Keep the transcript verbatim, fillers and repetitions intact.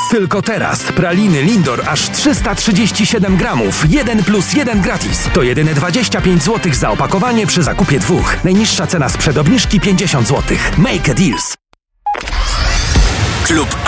Tylko teraz praliny Lindor aż trzysta trzydzieści siedem gramów. jeden plus jeden gratis. To jedyne dwadzieścia pięć złotych za opakowanie przy zakupie dwóch. Najniższa cena sprzed obniżki pięćdziesiąt złotych. Make a deals. Klub